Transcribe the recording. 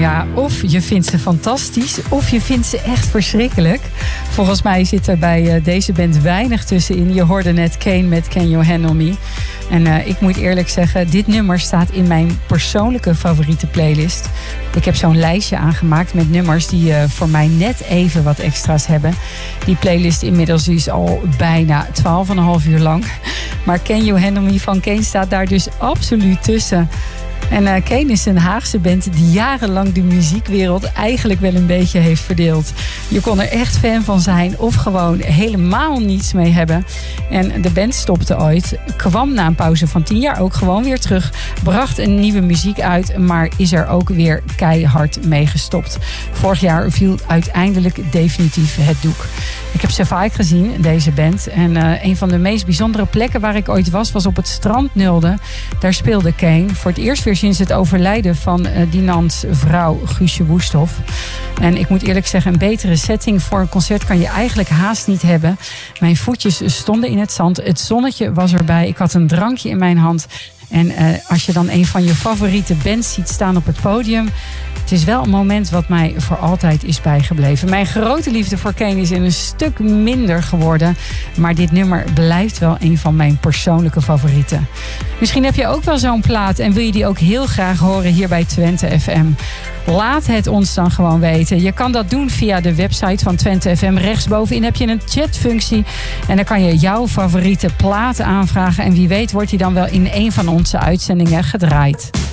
ja, of je vindt ze fantastisch, of je vindt ze echt verschrikkelijk. Volgens mij zit er bij deze band weinig tussenin. Je hoorde net Kane met Can You Handle Me. En ik moet eerlijk zeggen, dit nummer staat in mijn persoonlijke favoriete playlist. Ik heb zo'n lijstje aangemaakt met nummers die voor mij net even wat extra's hebben. Die playlist inmiddels is al bijna 12,5 uur lang. Maar Can You Handle Me van Kane staat daar dus absoluut tussen. En Kane is een Haagse band die jarenlang de muziekwereld eigenlijk wel een beetje heeft verdeeld. Je kon er echt fan van zijn of gewoon helemaal niets mee hebben. En de band stopte ooit, kwam na een pauze van 10 jaar ook gewoon weer terug. Bracht een nieuwe muziek uit, maar is er ook weer keihard mee gestopt. Vorig jaar viel uiteindelijk definitief het doek. Ik heb ze vaak gezien, deze band. En een van de meest bijzondere plekken waar ik ooit was op het strand Nulde. Daar speelde Kane voor het eerst weer sinds het overlijden van Dinants vrouw Guusje Woesthof. En ik moet eerlijk zeggen, een betere setting voor een concert kan je eigenlijk haast niet hebben. Mijn voetjes stonden in het zand, het zonnetje was erbij, ik had een drankje in mijn hand. En als je dan een van je favoriete bands ziet staan op het podium, het is wel een moment wat mij voor altijd is bijgebleven. Mijn grote liefde voor Kane is een stuk minder geworden. Maar dit nummer blijft wel een van mijn persoonlijke favorieten. Misschien heb je ook wel zo'n plaat en wil je die ook heel graag horen hier bij Twente FM. Laat het ons dan gewoon weten. Je kan dat doen via de website van Twente FM. Rechtsbovenin heb je een chatfunctie. En dan kan je jouw favoriete platen aanvragen. En wie weet wordt die dan wel in een van onze uitzendingen gedraaid.